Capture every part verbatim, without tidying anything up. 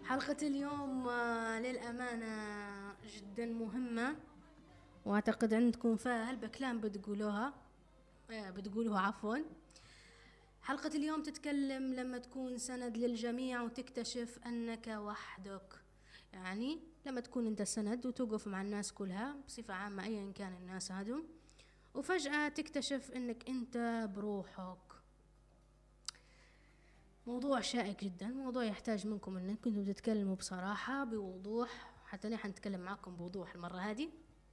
حلقة اليوم آه، للأمانة جدا مهمة، وأعتقد عندكم فيها هالبكلام بتقولوها آه، بتقولوها عفوا. حلقة اليوم تتكلم لما تكون سند للجميع وتكتشف أنك وحدك. يعني لما تكون أنت سند وتوقف مع الناس كلها بصفة عامة أيا كان الناس هادم، وفجأة تكتشف أنك أنت بروحك. موضوع شائك جدا، موضوع يحتاج منكم أنكم كنتم تتكلموا بصراحة بوضوح، حتى نحن نتكلم معكم بوضوح المرة هذه.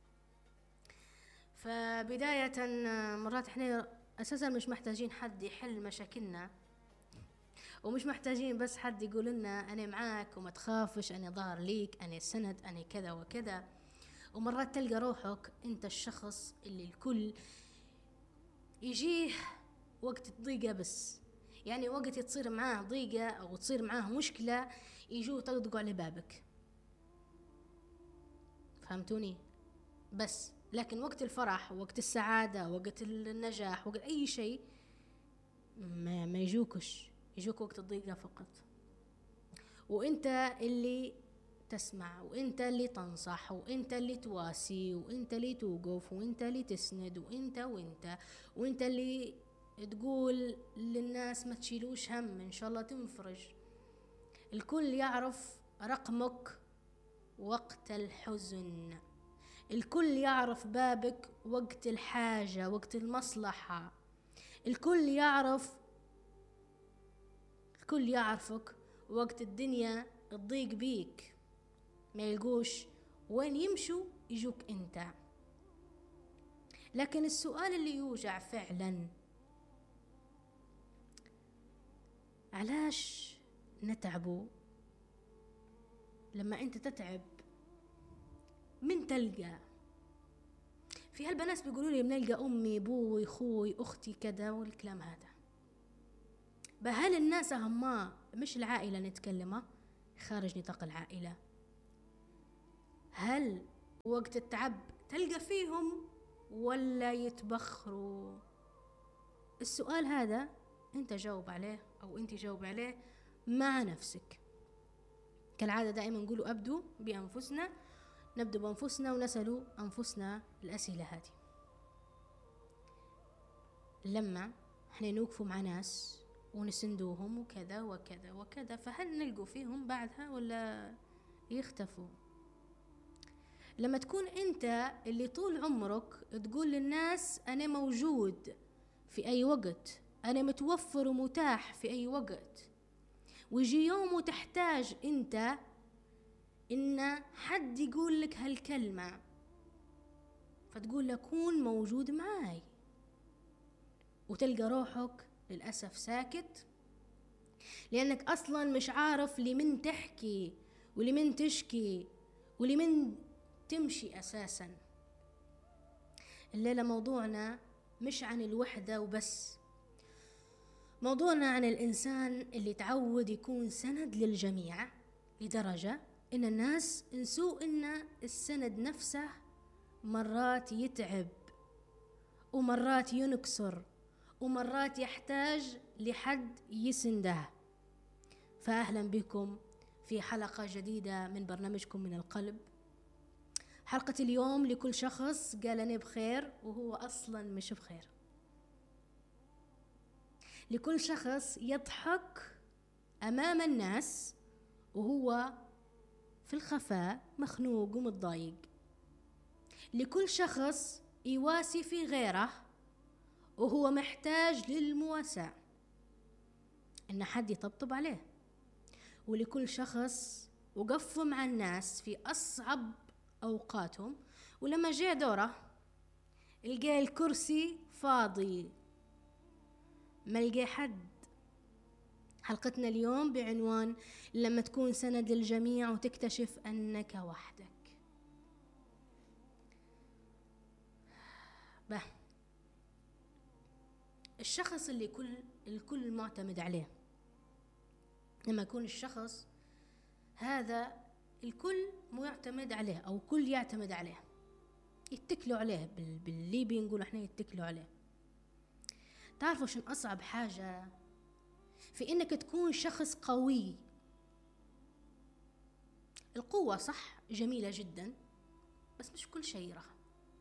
فبداية مرات احنا أساسا مش محتاجين حد يحل مشاكلنا، ومش محتاجين بس حد يقول لنا أنا معاك وما تخافش، أنا ظهر ليك، أنا سند، أنا كذا وكذا. ومرات تلقى روحك أنت الشخص اللي الكل يجيه وقت الضيقة، بس يعني وقت تصير معاه ضيقة أو تصير معاه مشكلة يجوا يطقطقوا على بابك. فهمتوني؟ بس لكن وقت الفرح، وقت السعادة، وقت النجاح، وقت أي شيء ما, ما يجوكش، يجوك وقت الضيقة فقط. وانت اللي تسمع، وانت اللي تنصح، وانت اللي تواسي، وانت اللي توقف، وانت اللي تسند، وانت وانت وانت اللي تقول للناس ما تشيلوش هم، ان شاء الله تنفرج. الكل يعرف رقمك وقت الحزن، الكل يعرف بابك وقت الحاجة، وقت المصلحة. الكل يعرف الكل يعرفك وقت الدنيا تضيق بيك، ما يلقوش وين يمشوا يجوك انت. لكن السؤال اللي يوجع فعلا، علاش نتعبوا؟ لما انت تتعب من تلقى؟ في هالبنات بيقولوا لي بنلقى امي، ابوي، اخوي، اختي، كذا والكلام هذا. بهل الناس هما مش العائلة نتكلمه، خارج نطاق العائلة؟ هل وقت التعب تلقى فيهم ولا يتبخروا؟ السؤال هذا انت جاوب عليه او انت جاوب عليه مع نفسك. كالعادة دائما نقولوا ابدوا بانفسنا، نبدأ بانفسنا ونسألوا انفسنا الاسئلة هذه. لما احنا نوقفوا مع ناس ونسندوهم وكذا وكذا وكذا، فهل نلقوا فيهم بعدها ولا يختفوا؟ لما تكون انت اللي طول عمرك تقول للناس انا موجود في اي وقت، انا متوفر ومتاح في اي وقت، ويجي يوم وتحتاج انت ان حد يقول لك هالكلمة، فتقول له كون موجود معاي، وتلقى روحك للأسف ساكت، لأنك أصلا مش عارف لمن تحكي ولمن تشكي ولمن تمشي أساسا. الليلة موضوعنا مش عن الوحدة وبس، موضوعنا عن الإنسان اللي تعود يكون سند للجميع، لدرجة إن الناس نسوا إن السند نفسه مرات يتعب، ومرات ينكسر، ومرات يحتاج لحد يسنده. فأهلا بكم في حلقة جديدة من برنامجكم من القلب. حلقة اليوم لكل شخص قال أنا بخير وهو أصلا مش بخير، لكل شخص يضحك أمام الناس وهو في الخفاء مخنوق ومتضايق، لكل شخص يواسي في غيره وهو محتاج للمواساة، إن حد يطبطب عليه. ولكل شخص وقف مع الناس في أصعب أوقاتهم، ولما جاء دوره لقى الكرسي فاضي، ما لقى حد. حلقتنا اليوم بعنوان لما تكون سند للجميع وتكتشف أنك وحدك. به الشخص اللي كل الكل معتمد عليه، لما يكون الشخص هذا الكل معتمد عليه أو كل يعتمد عليه، يتكلوا عليه، بالليبي نقول احنا يتكلوا عليه. تعرفوا شن أصعب حاجة في إنك تكون شخص قوي القوة صح جميلة جدا، بس مش كل شيء راح.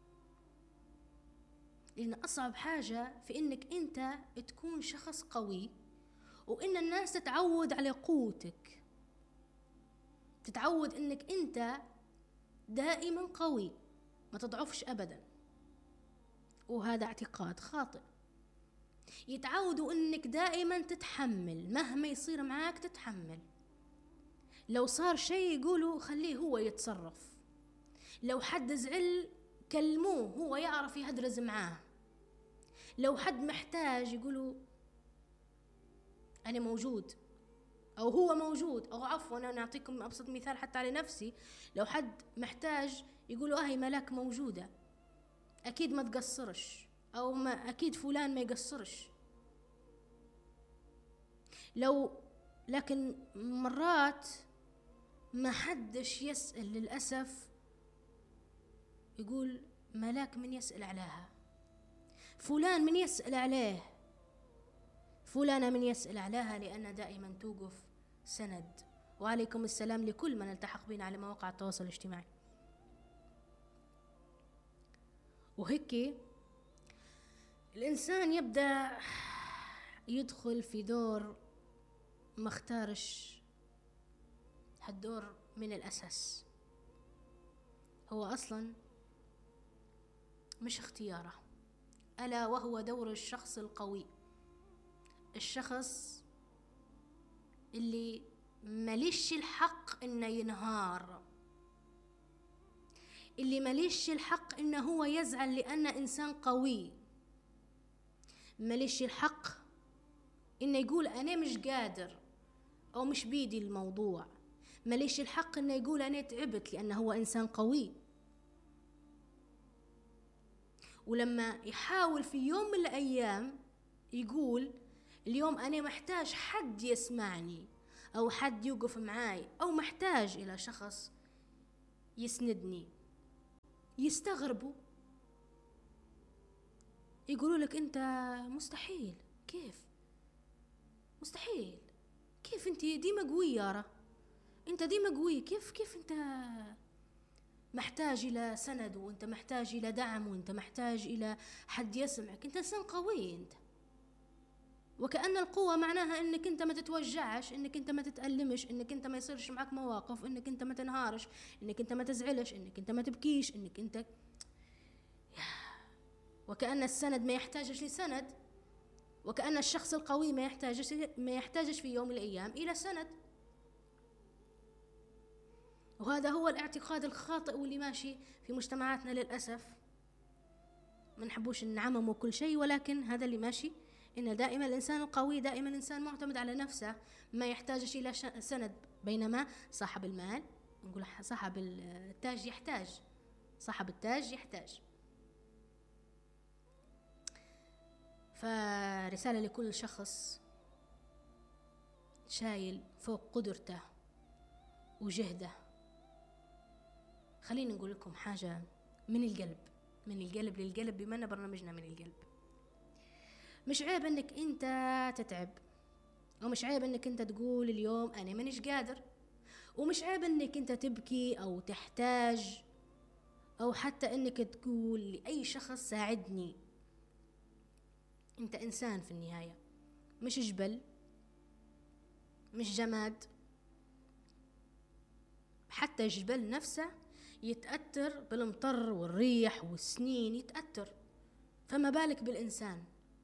لأن أصعب حاجة في إنك أنت تكون شخص قوي، وإن الناس تتعود على قوتك، تتعود إنك أنت دائما قوي، ما تضعفش أبدا. وهذا اعتقاد خاطئ. يتعودوا إنك دائما تتحمل، مهما يصير معاك تتحمل. لو صار شيء يقولوا خليه هو يتصرف، لو حد زعل كلموه هو يعرف يهدرز معاه، لو حد محتاج يقولوا أنا موجود، أو هو موجود، أو عفوا أنا نعطيكم أبسط مثال حتى على نفسي، لو حد محتاج يقولوا أهي ملاك موجودة، أكيد ما تقصرش، أو ما أكيد فلان ما يقصرش. لو لكن مرات ما حدش يسأل للأسف، يقول ملاك من يسأل عليها، فلان من يسأل عليه، فلانة من يسأل عليها، لأن دائما توقف سند. وعليكم السلام لكل من التحق بنا على مواقع التواصل الاجتماعي. وهيك الإنسان يبدأ يدخل في دور ما اختارش هالدور من الأساس، هو أصلا مش اختياره، ألا وهو دور الشخص القوي، الشخص اللي مليش الحق إنه ينهار، اللي مليش الحق إنه هو يزعل لأنه إنسان قوي، مليش الحق إنه يقول أنا مش قادر أو مش بيدي الموضوع، مليش الحق إنه يقول أنا تعبت لأنه هو إنسان قوي. ولما يحاول في يوم من الأيام يقول اليوم أنا محتاج حد يسمعني، أو حد يوقف معاي، أو محتاج إلى شخص يسندني، يستغربوا، يقولوا لك أنت مستحيل، كيف مستحيل، كيف أنت ديما قوي يارا، أنت ديما قوي، كيف كيف أنت محتاج إلى سند، وأنت محتاج إلى دعم، وأنت محتاج إلى حد يسمعك، أنت إنسان قوي أنت. وكأن القوة معناها إنك أنت ما تتوجعش، إنك أنت ما تتألمش، إنك أنت ما يصيرش معك مواقف، إنك أنت ما تنهارش، إنك أنت ما تزعلش، إنك أنت ما تبكيش، إنك أنت. وكأن السند ما يحتاجش لسند، وكأن الشخص القوي ما يحتاجش ما يحتاجش في يوم من الأيام إلى سند. وهذا هو الاعتقاد الخاطئ واللي ماشي في مجتمعاتنا للأسف. ما نحبوش نعمم كل شيء، ولكن هذا اللي ماشي، إن دائما الإنسان القوي دائما إنسان معتمد على نفسه، ما يحتاجش إلى سند، بينما صاحب المال، نقول صاحب التاج يحتاج، صاحب التاج يحتاج. فرسالة لكل شخص شايل فوق قدرته وجهده، خليني نقول لكم حاجة من القلب، من القلب للقلب، بما أن برنامجنا من القلب. مش عيب انك انت تتعب، ومش عيب انك انت تقول اليوم انا مانيش قادر، ومش عيب انك انت تبكي او تحتاج، او حتى انك تقول لاي شخص ساعدني. انت انسان في النهاية، مش جبل، مش جماد. حتى الجبل نفسه يتأثر بالمطر والريح والسنين، يتأثر، فما بالك بالإنسان.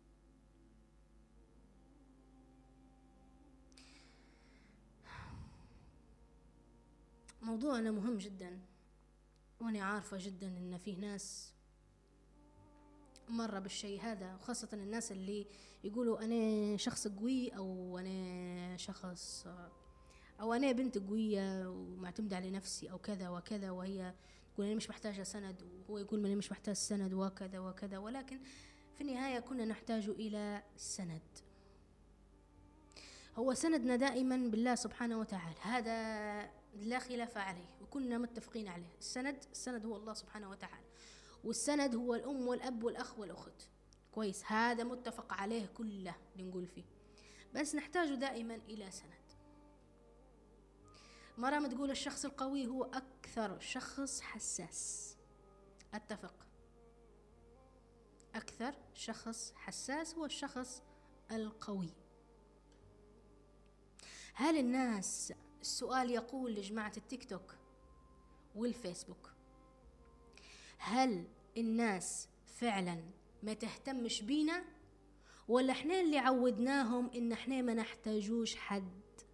موضوعنا مهم جدا، وأنا عارفة جدا إن فيه ناس مرة بالشيء هذا، وخاصة الناس اللي يقولوا أنا شخص قوي، أو أنا شخص، أو أنا بنت قوية ومعتمدة على نفسي أو كذا وكذا، وهي تقول أنا مش محتاجة سند، وهو يقول أنا مش محتاج سند وكذا وكذا. ولكن في النهاية كنا نحتاج إلى سند، هو سندنا دائما بالله سبحانه وتعالى، هذا لا خلاف عليه وكنا متفقين عليه. السند السند هو الله سبحانه وتعالى، والسند هو الأم والأب والأخ والأخت، كويس، هذا متفق عليه كله بنقول فيه، بس نحتاج دائما إلى سند. مرام تقول الشخص القوي هو أكثر شخص حساس. أتفق، أكثر شخص حساس هو الشخص القوي. هل الناس، السؤال يقول لجماعة التيك توك والفيسبوك، هل الناس فعلا ما تهتمش بينا، ولا احنا اللي عودناهم ان احنا ما نحتاجوش حد؟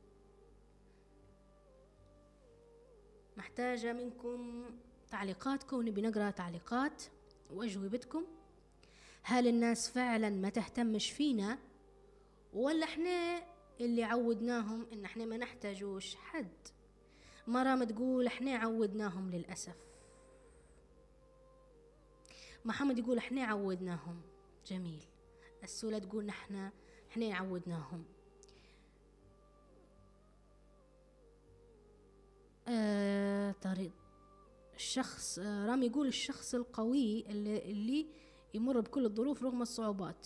محتاجة منكم تعليقاتكم، نبي نقرأ تعليقات وأجوبتكم. هل الناس فعلا ما تهتمش فينا، ولا احنا اللي عودناهم ان احنا ما نحتاجوش حد؟ مرام تقول احنا عودناهم للأسف. محمد يقول احنا عودناهم. جميل. السولة تقول نحن احنا عودناهم. آه طريق الشخص آه رامي يقول الشخص القوي اللي, اللي يمر بكل الظروف رغم الصعوبات.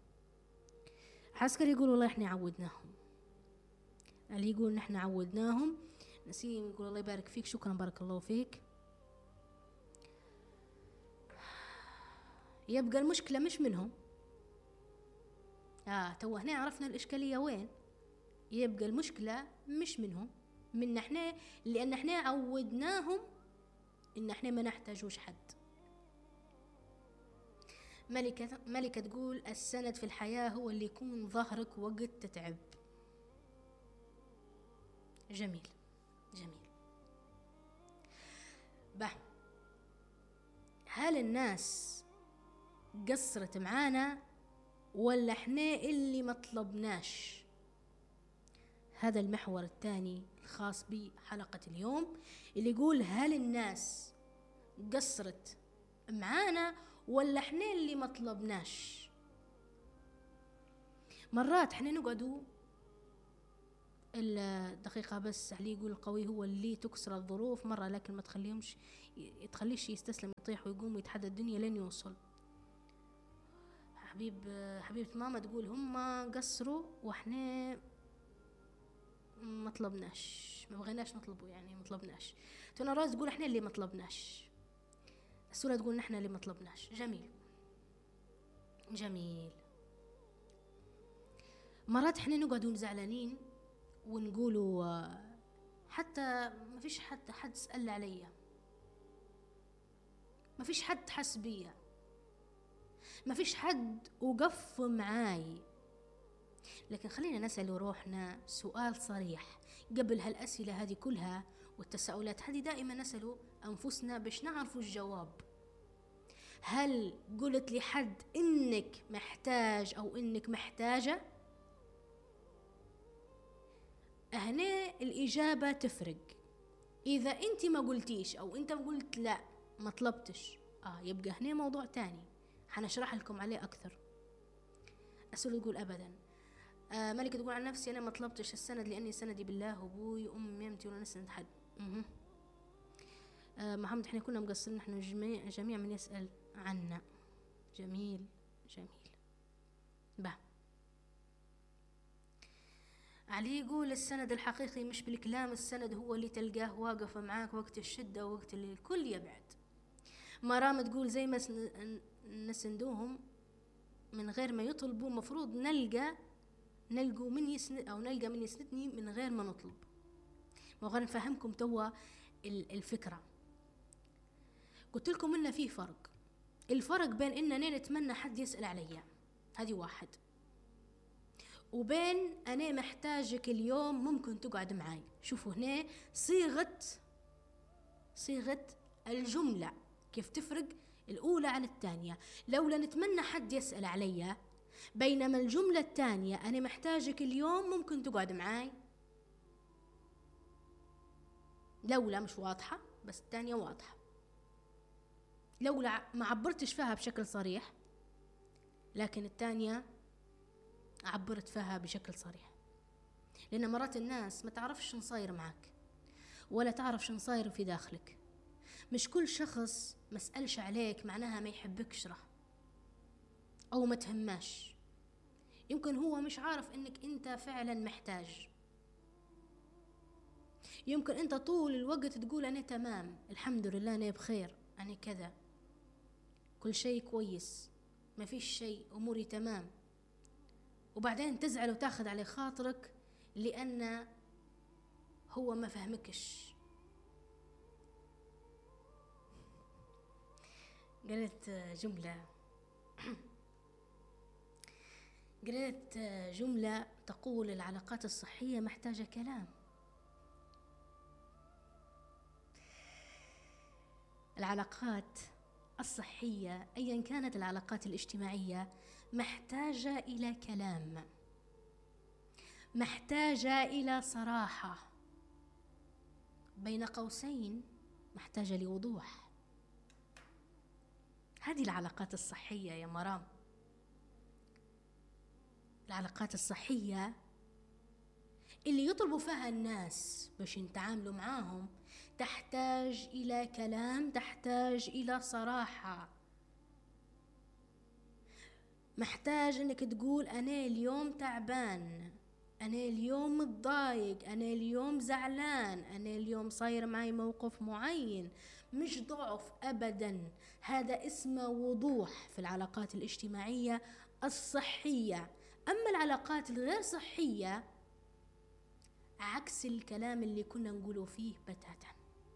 عسكري يقول والله احنا عودناهم. اللي يقول نحن عودناهم. نسيم يقول الله يبارك فيك، شكرا بارك الله فيك. يبقى المشكلة مش منهم. آه تو هنا عرفنا الإشكالية وين. يبقى المشكلة مش منهم، من احنا، لأن احنا عودناهم إن احنا ما نحتاجوش حد. ملكة ملكة تقول السند في الحياة هو اللي يكون ظهرك وقت تتعب. جميل جميل. به، هل الناس قصرت معانا، ولا احنا اللي ما طلبناش؟ هذا المحور الثاني الخاص بحلقة اليوم، اللي يقول هل الناس قصرت معانا، ولا احنا اللي ما طلبناش؟ مرات احنا نقعدوا الدقيقة بس علي يقول القوي هو اللي تكسر الظروف مرة، لكن ما تخليهمش تخليش يستسلم، يطيح ويقوم ويتحدى الدنيا لين يوصل. حبيب حبيبة ماما تقول هم قصروا واحنا ما طلبناش، ما بغيناش نطلبه، يعني ما طلبناش. تونا راز تقول احنا اللي ما طلبناش. السورة تقول نحن اللي ما طلبناش. جميل جميل. مرات احنا نقعدون زعلانين ونقولوا حتى ما فيش حد حد سأل عليا، ما فيش حد حس بيا، ما فيش حد وقف معاي. لكن خلينا نسأل روحنا سؤال صريح قبل هالأسئلة هذه كلها والتساؤلات هذه. دائما نسأل أنفسنا باش نعرفوا الجواب. هل قلت لحد إنك محتاج أو إنك محتاجة؟ هنا الإجابة تفرق. إذا أنت ما قلتيش أو أنت قلت لا ما طلبتش، آه يبقى هنا موضوع تاني حنشرح لكم عليه أكثر. أسأل تقول أبدا. آه ملكة تقول عن نفسي أنا ما طلبتش السند لأني سندي بالله وأبوي وأمي وأمتي ولا نسند حد. آه محمد احنا كنا مقصرين، نحن جميع, جميع من يسأل عنا. جميل جميل. به، علي يقول السند الحقيقي مش بالكلام، السند هو اللي تلقاه واقف معاك وقت الشدة ووقت اللي الكل يبعد. مرام تقول زي ما نسندوهم من غير ما يطلبوا، مفروض نلقى نلقوا من يسند أو نلقى من يسندني من غير ما نطلب. وغير نفهمكم توا الفكرة. قلت لكم إن في فرق. الفرق بين إننا نتمنى حد يسأل عليا، هذه واحد، وبين أنا محتاجك اليوم ممكن تقعد معي. شوفوا هنا صيغة صيغة الجملة كيف تفرق الأولى عن الثانية. لولا نتمنى حد يسأل عليا، بينما الجملة الثانية أنا محتاجك اليوم ممكن تقعد معي. لولا مش واضحة، بس الثانية واضحة. لولا ما عبرتش فيها بشكل صريح، لكن الثانية عبرت فيها بشكل صريح. لأن مرات الناس ما تعرفش شن صاير معك، ولا تعرف شن صاير في داخلك. مش كل شخص ما سألش عليك معناها ما يحبكش راه أو ما تهماش. يمكن هو مش عارف إنك أنت فعلا محتاج، يمكن أنت طول الوقت تقول أنا تمام، الحمد لله أنا بخير، أنا كذا، كل شيء كويس، ما فيش شيء، أموري تمام، وبعدين تزعل وتاخذ على خاطرك لأن هو ما فهمكش. قريت جملة قريت جملة تقول العلاقات الصحية محتاجة كلام. العلاقات الصحية أيا كانت العلاقات الاجتماعية محتاجة إلى كلام، محتاجة إلى صراحة، بين قوسين محتاجة لوضوح. هذه العلاقات الصحية يا مرام. العلاقات الصحية اللي يطلبوا فيها الناس باش يتعاملوا معاهم تحتاج إلى كلام، تحتاج إلى صراحة، محتاج إنك تقول أنا اليوم تعبان، أنا اليوم متضايق، أنا اليوم زعلان، أنا اليوم صاير معي موقف معين. مش ضعف أبدا، هذا اسمه وضوح في العلاقات الاجتماعية الصحية. أما العلاقات الغير صحية عكس الكلام اللي كنا نقوله فيه بتاتا.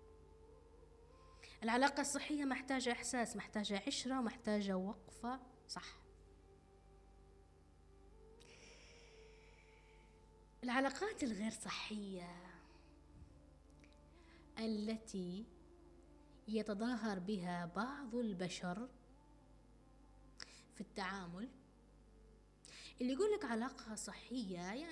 العلاقة الصحية محتاجة إحساس، محتاجة عشرة، محتاجة وقفة صح. العلاقات الغير صحية التي يتظاهر بها بعض البشر في التعامل، اللي يقول لك علاقة صحية يعني